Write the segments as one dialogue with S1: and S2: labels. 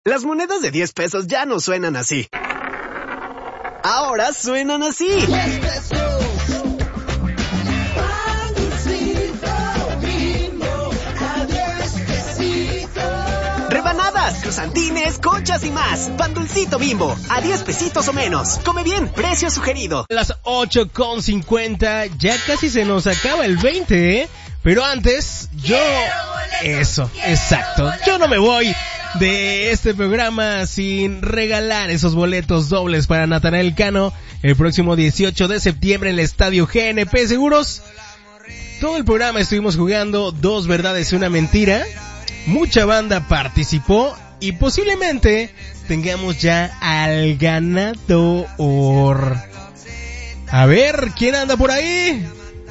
S1: Las monedas de 10 pesos ya no suenan así. Ahora suenan así. 10 pesos. Rebanadas, cruzantines, conchas y más. Pan Dulcito Bimbo, a 10 pesitos o menos. Come bien, precio sugerido.
S2: Las 8:50, ya casi se nos acaba el 20, ¿eh? Pero antes, exacto. Yo no me voy de este programa sin regalar esos boletos dobles para Natanael Cano el próximo 18 de septiembre en el Estadio GNP Seguros. Todo el programa estuvimos jugando 2 verdades y una mentira. Mucha banda participó y posiblemente tengamos ya al ganador. A ver, ¿quién anda por ahí?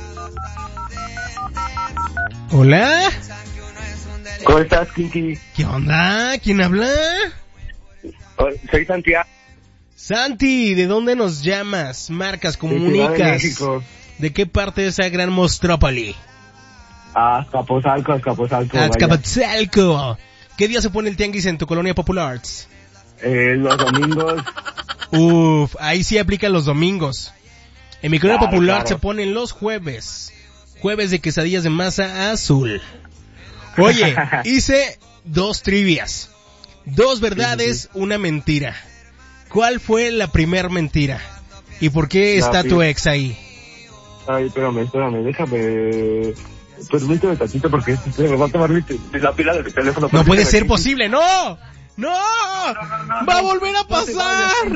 S2: Hola.
S3: ¿Cómo estás, Kinky?
S2: ¿Qué onda? ¿Quién habla?
S3: Soy Santiago.
S2: Santi, ¿de dónde nos llamas? Marcas, comunicas.
S3: De México.
S2: ¿De qué parte de esa gran mostrópoli?
S3: Azcapotzalco.
S2: Azcapotzalco. ¿Qué día se pone el tianguis en tu colonia popular?
S3: Los domingos.
S2: Uf, ahí sí aplican los domingos. En mi colonia popular se ponen los jueves. Jueves de quesadillas de masa azul. Oye, hice 2 trivias. 2 verdades, una mentira. ¿Cuál fue la primer mentira? ¿Y por qué está tu ex ahí?
S3: Ay, espérame, déjame... Permíteme tantito porque me va a tomar la pila de mi teléfono.
S2: No puede ser posible, ¡no! ¡No! ¡Va a volver a pasar!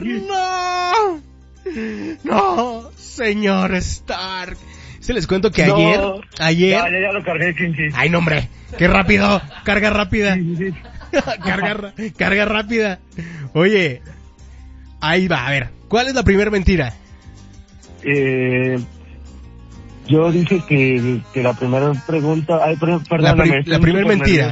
S2: ¡No! Señor Stark. Se les cuento que ayer...
S3: Ya lo cargué, Kinky.
S2: Ay, no, hombre, qué rápido, carga rápida. Sí. carga rápida. Oye, ahí va, a ver, ¿cuál es la primera mentira?
S3: Yo dije que la primera pregunta... Ay, perdóname.
S2: La primera mentira.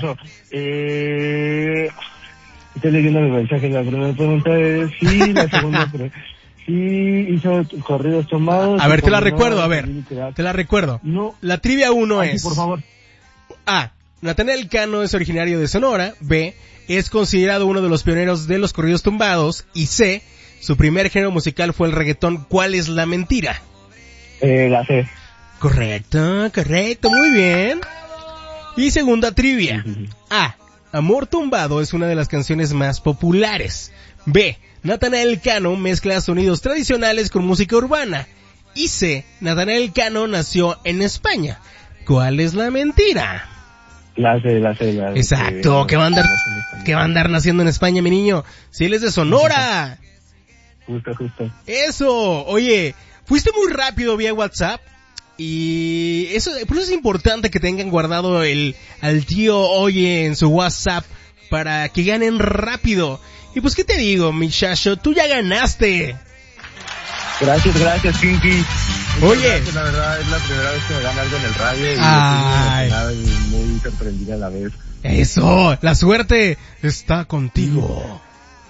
S3: Estoy leyendo mi mensaje. La primera pregunta es... Sí, la segunda... Sí, hizo corridos tomados.
S2: A ver, te la recuerdo, te la recuerdo.
S3: No.
S2: La trivia 1 es...
S3: Sí, por favor.
S2: A. Natanael Cano es originario de Sonora. B. Es considerado uno de los pioneros de los corridos tumbados. Y C. Su primer género musical fue el reggaetón. ¿Cuál es la mentira?
S3: La C.
S2: Correcto, muy bien. Y segunda trivia. A. Amor Tumbado es una de las canciones más populares. B. Natanael Cano mezcla sonidos tradicionales con música urbana. Y C. Natanael Cano nació en España. ¿Cuál es la mentira?
S3: La C.
S2: Exacto, ¿qué va a andar naciendo en España, mi niño? Si él es de Sonora.
S3: Justo.
S2: Eso, oye, fuiste muy rápido vía WhatsApp. Y por eso es importante que tengan guardado al tío Oye en su WhatsApp para que ganen rápido. Y pues, ¿qué te digo, mi chacho? Tú ya ganaste.
S3: Gracias, Kinky.
S2: Oye.
S3: Gracias, la verdad, es la primera vez que me gana algo en el radio.
S2: Ay.
S3: Y estoy muy sorprendida a la vez.
S2: Eso, la suerte está contigo.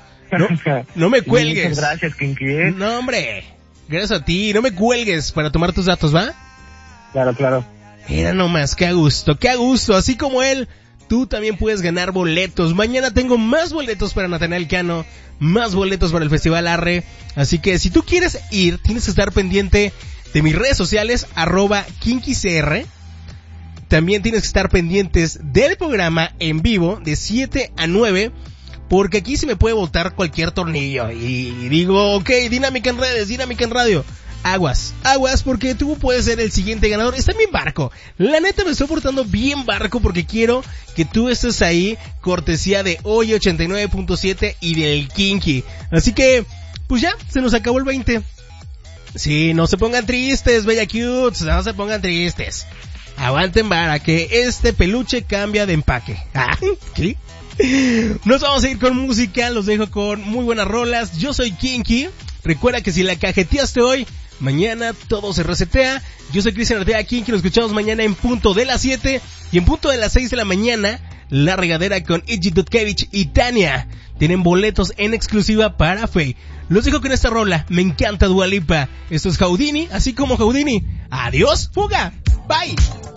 S2: No me cuelgues.
S3: Muchas gracias, Kinky.
S2: No, hombre. Gracias a ti. No me cuelgues para tomar tus datos, ¿va?
S3: Claro.
S2: Mira nomás, qué a gusto. Así como él, tú también puedes ganar boletos. Mañana tengo más boletos para Natanael Cano, más boletos para el Festival Arre. Así que si tú quieres ir, tienes que estar pendiente de mis redes sociales, @KinkyCR. También tienes que estar pendientes del programa en vivo de 7 a 9, porque aquí se me puede botar cualquier tornillo. Y digo, ok, dinámica en redes, dinámica en radio. Aguas, porque tú puedes ser el siguiente ganador. Está bien barco. La neta me estoy portando bien barco porque quiero que tú estés ahí, cortesía de Oye 89.7 y del Kinky. Así que, pues ya, se nos acabó el 20. Sí, no se pongan tristes, bella cutes, no se pongan tristes. Aguanten vara que este peluche cambia de empaque. ¿Qué? Nos vamos a ir con música, los dejo con muy buenas rolas. Yo soy Kinky. Recuerda que si la cajeteaste hoy, mañana todo se resetea. Yo soy Cristian Artea Kinky, nos escuchamos mañana en punto de las 7 y en punto de las 6 de la mañana, La Regadera con Iggy Dutkevich y Tania. Tienen boletos en exclusiva para Faye. Los dejo con esta rola, me encanta Dua Lipa. Esto es Houdini, así como Houdini. Adiós, fuga, bye.